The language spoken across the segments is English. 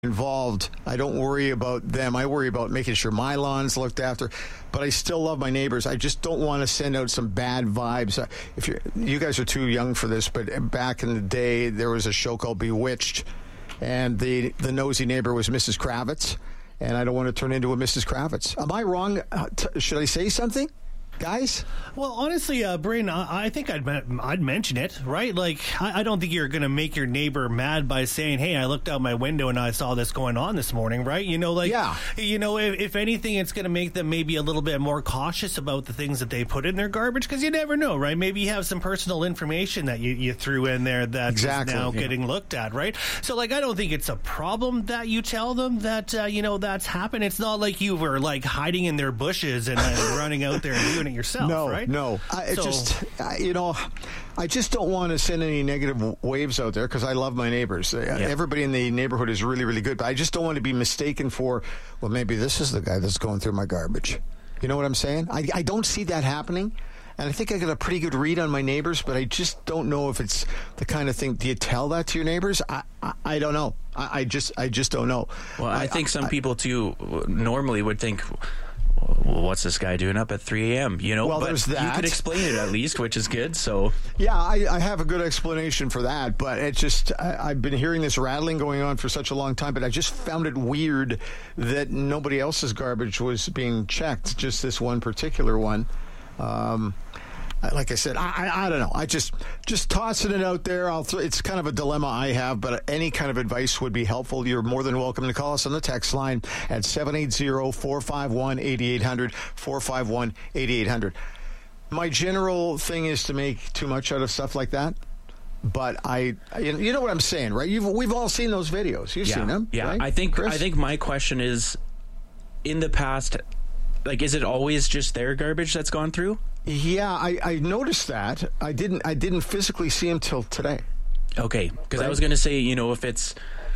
involved. I don't worry about them. I worry about making sure my lawn's looked after. But I still love my neighbors. I just don't want to send out some bad vibes. If you guys are too young for this, but back in the day, there was a show called Bewitched, and the nosy neighbor was Mrs. Kravitz, and I don't want to turn into a Mrs. Kravitz. Am I wrong? Should I say something? Guys? Well, honestly, Brain, I think I'd mention it, right? Like, I don't think you're going to make your neighbor mad by saying, hey, I looked out my window and I saw this going on this morning, right? You know, like, yeah. You know, if anything, it's going to make them maybe a little bit more cautious about the things that they put in their garbage, because you never know, right? Maybe you have some personal information that you threw in there that's now getting looked at, right? So, like, I don't think it's a problem that you tell them that, you know, that's happened. It's not like you were, like, hiding in their bushes and running out there and doing it yourself, right? No. I just don't want to send any negative waves out there because I love my neighbors. Everybody in the neighborhood is really, really good, but I just don't want to be mistaken for, well, maybe this is the guy that's going through my garbage. You know what I'm saying? I don't see that happening, and I think I got a pretty good read on my neighbors, but I just don't know if it's the kind of thing. Do you tell that to your neighbors? I don't know. I just don't know. Well, I think some people, too, normally would think, well, what's this guy doing up at 3 a.m.? You know, well, but there's that. You could explain it at least, which is good. So yeah, I have a good explanation for that, but it's just I've been hearing this rattling going on for such a long time, but I just found it weird that nobody else's garbage was being checked, just this one particular one. Like I said, I don't know. I just tossing it out there. It's kind of a dilemma I have, but any kind of advice would be helpful. You're more than welcome to call us on the text line at 780-451-8800, 451-8800. My general thing is to make too much out of stuff like that. But you know what I'm saying, right? We've all seen those videos. You've seen them, yeah. Right? I think my question is, in the past, like, is it always just their garbage that's gone through? Yeah, I noticed that. I didn't physically see him till today. Okay, because I was going to say, you know, if it's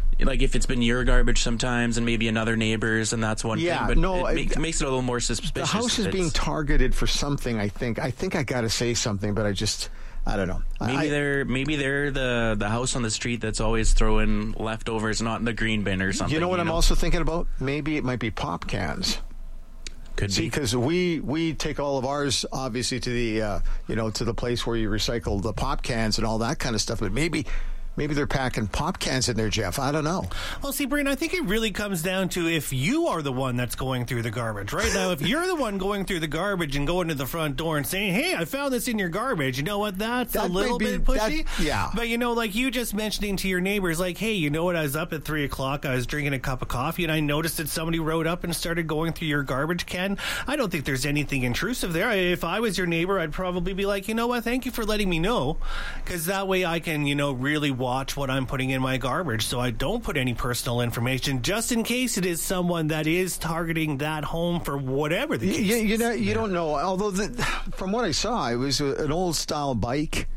been your garbage sometimes and maybe another neighbor's, and that's one thing. But no, it makes it a little more suspicious. The house is being targeted for something. I think I got to say something, but I don't know. Maybe they're the house on the street that's always throwing leftovers, not in the green bin or something. You know what I'm also thinking about? Maybe it might be pop cans. Could be, because we take all of ours obviously to the to the place where you recycle the pop cans and all that kind of stuff. But maybe they're packing pop cans in there, Jeff. I don't know. Well, see, Brian, I think it really comes down to if you are the one that's going through the garbage. Right now, if you're the one going through the garbage and going to the front door and saying, hey, I found this in your garbage, you know what? That's a little bit pushy. Yeah. But, you know, like you just mentioning to your neighbors, like, hey, you know what? I was up at 3 o'clock. I was drinking a cup of coffee, and I noticed that somebody rode up and started going through your garbage can. I don't think there's anything intrusive there. If I was your neighbor, I'd probably be like, you know what? Thank you for letting me know, because that way I can, really watch what I'm putting in my garbage, so I don't put any personal information, just in case it is someone that is targeting that home for whatever the case. You don't know. Although from what I saw, it was an old style bike,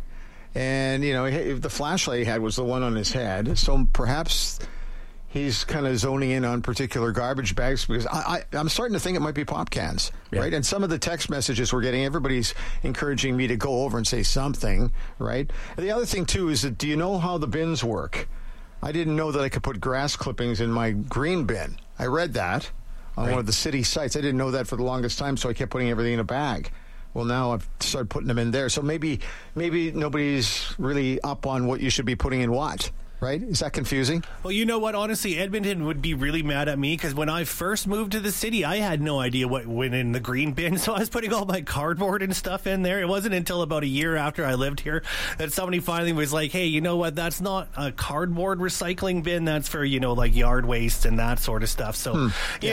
and the flashlight he had was the one on his head. So perhaps he's kind of zoning in on particular garbage bags, because I'm starting to think it might be pop cans, right? And some of the text messages we're getting, everybody's encouraging me to go over and say something, right? And the other thing, too, is that do you know how the bins work? I didn't know that I could put grass clippings in my green bin. I read that on one of the city sites. I didn't know that for the longest time, so I kept putting everything in a bag. Well, now I've started putting them in there. So maybe nobody's really up on what you should be putting in what. Right? Is that confusing? Well, you know what? Honestly, Edmonton would be really mad at me, because when I first moved to the city, I had no idea what went in the green bin, so I was putting all my cardboard and stuff in there. It wasn't until about a year after I lived here that somebody finally was like, hey, you know what? That's not a cardboard recycling bin. That's for, like yard waste and that sort of stuff. So,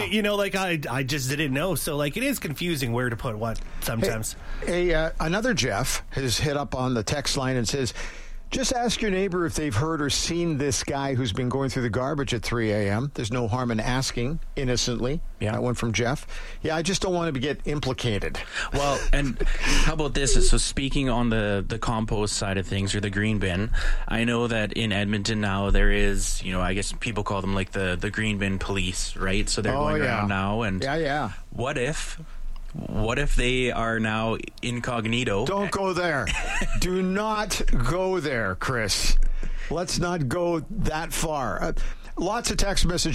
I just didn't know. So, it is confusing where to put what sometimes. Another Jeff has hit up on the text line and says, just ask your neighbor if they've heard or seen this guy who's been going through the garbage at 3 a.m. There's no harm in asking innocently. Yeah. That one from Jeff. Yeah, I just don't want to get implicated. Well, and how about this? So speaking on the compost side of things, or the green bin, I know that in Edmonton now there is, I guess people call them like the green bin police, right? So they're going around now. And what if they are now incognito? Don't go there. Do not go there, Chris. Let's not go that far. Lots of text messages.